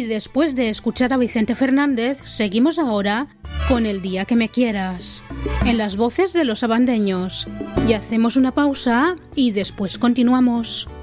Y después de escuchar a Vicente Fernández, seguimos ahora con El día que me quieras, en las voces de Los Abandeños. Y hacemos una pausa y después continuamos.